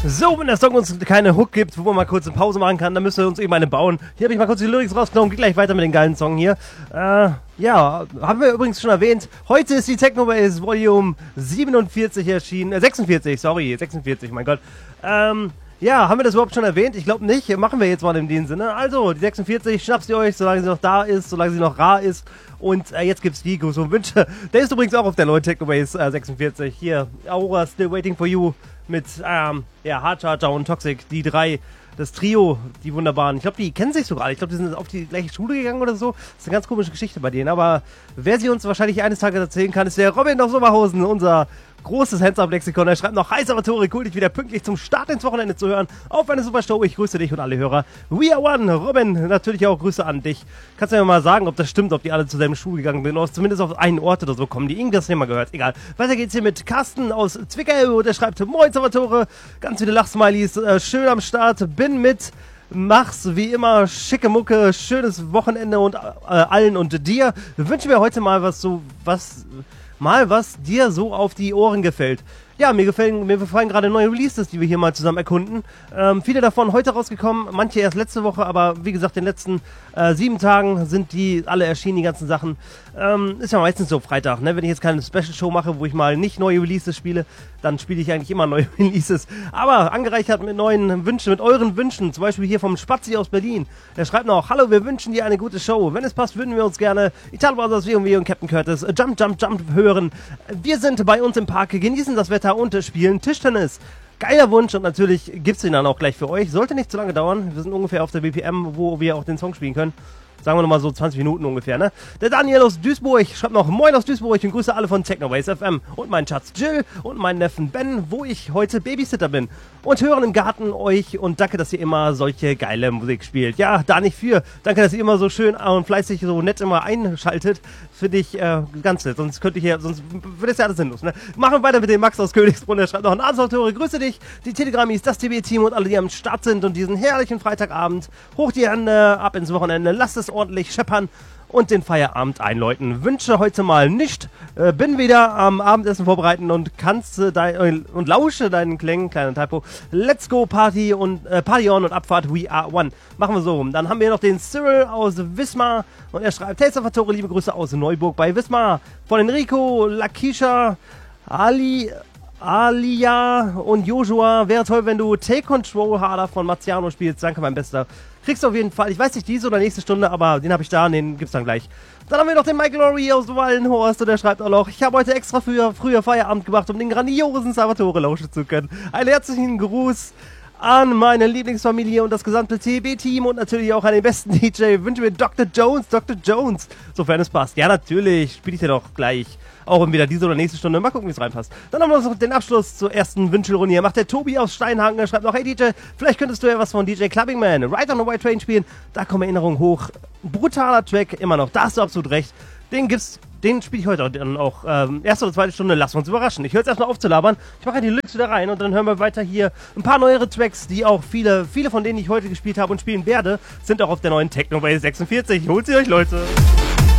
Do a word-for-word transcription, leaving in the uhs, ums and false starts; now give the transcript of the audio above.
So, wenn der Song uns keine Hook gibt, wo man mal kurz eine Pause machen kann, dann müsst ihr uns eben eine bauen. Hier habe ich mal kurz die Lyrics rausgenommen, geht gleich weiter mit dem geilen Song hier. Äh, ja, haben wir übrigens schon erwähnt, heute ist die Technobase Volume siebenundvierzig erschienen, äh, sechsundvierzig, sorry, sechsundvierzig, mein Gott. Ähm, ja, haben wir das überhaupt schon erwähnt? Ich glaube nicht, machen wir jetzt mal in dem Sinne. Also, die sechsundvierzig, schnappt ihr euch, solange sie noch da ist, solange sie noch rar ist. Und äh, jetzt gibt's die Gruß und Wünsche. Der ist übrigens auch auf der neuen Technobase äh, sechsundvierzig. Hier, Aura, Still Waiting for You mit, ähm, ja, Hard Charger und Toxic, die drei, das Trio, die wunderbaren. Ich glaube, die kennen sich sogar. Ich glaube, die sind auf die gleiche Schule gegangen oder so. Das ist eine ganz komische Geschichte bei denen. Aber wer sie uns wahrscheinlich eines Tages erzählen kann, ist der Robin aus Sommerhausen, unser großes Hands-Up-Lexikon. Er schreibt noch: Hi Salvatore, cool, dich wieder pünktlich zum Start ins Wochenende zu hören. Auf eine super Show. Ich grüße dich und alle Hörer. We are one. Robin, natürlich auch Grüße an dich. Kannst du mir mal sagen, ob das stimmt, ob die alle zu seinem Schule gegangen sind oder zumindest auf einen Ort oder so kommen, die irgendwas nicht mal gehört. Egal. Weiter geht's hier mit Carsten aus Zwickau. Der schreibt: Moin Salvatore. Ganz viele Lachsmilies. Äh, schön am Start. Bin mit. Mach's wie immer, schicke Mucke, schönes Wochenende und äh, allen und dir. Wünschen wir heute mal was so, was, mal was dir so auf die Ohren gefällt. Ja, mir gefallen, mir gefallen gerade neue Releases, die wir hier mal zusammen erkunden. Ähm, viele davon heute rausgekommen, manche erst letzte Woche, aber wie gesagt, in den letzten äh, sieben Tagen sind die alle erschienen, die ganzen Sachen. Ähm, ist ja meistens so Freitag, ne? Wenn ich jetzt keine Special-Show mache, wo ich mal nicht neue Releases spiele, dann spiele ich eigentlich immer neue Releases. Aber angereichert mit neuen Wünschen, mit euren Wünschen, zum Beispiel hier vom Spazi aus Berlin. Der schreibt noch: Hallo, wir wünschen dir eine gute Show. Wenn es passt, würden wir uns gerne Italo Brothers, W und W und Captain Curtis, äh, Jump, Jump, Jump hören. Wir sind bei uns im Park, genießen das Wetter und spielen Tischtennis. Geiler Wunsch und natürlich gibt's den dann auch gleich für euch. Sollte nicht zu lange dauern. Wir sind ungefähr auf der B P M, wo wir auch den Song spielen können. Sagen wir nochmal so zwanzig Minuten ungefähr, ne? Der Daniel aus Duisburg schreibt noch: Moin aus Duisburg und Grüße alle von Technobase F M und meinen Schatz Jill und meinen Neffen Ben, wo ich heute Babysitter bin. Und hören im Garten euch und danke, dass ihr immer solche geile Musik spielt. Ja, da nicht für. Danke, dass ihr immer so schön und fleißig so nett immer einschaltet. Finde ich äh, ganz nett. Sonst könnte ich ja, sonst würde es ja alles sinnlos, ne? Machen wir weiter mit dem Max aus Königsbrunn. Der schreibt noch: Ein Abend, Grüße dich, die Telegrammis, das T B-Team und alle, die am Start sind und diesen herrlichen Freitagabend. Hoch die Hände, ab ins Wochenende, lasst es ordentlich scheppern und den Feierabend einläuten. Wünsche heute mal nicht. Äh, bin wieder am Abendessen vorbereiten und kannst äh, dein, äh, und lausche deinen Klängen. Kleiner Typo. Let's go Party und äh, Party on und Abfahrt. We are one. Machen wir so. Dann haben wir noch den Cyril aus Wismar und er schreibt: Hey Salvatore, liebe Grüße aus Neuburg bei Wismar. Von Enrico, Lakisha, Ali, Alia und Joshua. Wäre toll, wenn du Take Control Harder von Marciano spielst. Danke, mein Bester. Kriegst du auf jeden Fall. Ich weiß nicht, diese oder nächste Stunde, aber den habe ich da und den gibt's dann gleich. Dann haben wir noch den Michael Lowry aus Wallenhorst und der schreibt auch noch: Ich habe heute extra früher, früher Feierabend gemacht, um den grandiosen Salvatore lauschen zu können. Einen herzlichen Gruß an meine Lieblingsfamilie und das gesamte T B-Team und natürlich auch an den besten D J. Wünsche mir Doktor Jones, Doktor Jones, sofern es passt. Ja, natürlich, spiele ich dir doch gleich. Auch entweder diese oder nächste Stunde. Mal gucken, wie es reinpasst. Dann haben wir noch den Abschluss zur ersten Wünschelrunde. Hier macht der Tobi aus Steinhagen. Er schreibt noch: Hey D J, vielleicht könntest du ja was von D J Clubbing Man, Ride on the White Train spielen. Da kommen Erinnerungen hoch. Brutaler Track, immer noch. Da hast du absolut recht. Den gibt's, den spiele ich heute dann auch. Ähm, erste oder zweite Stunde, lassen wir uns überraschen. Ich höre jetzt erstmal auf zu labern. Ich mache die Lyrics wieder rein und dann hören wir weiter hier ein paar neuere Tracks, die auch viele, viele von denen ich heute gespielt habe und spielen werde, sind auch auf der neuen Technobase sechsundvierzig. Holt sie euch, Leute!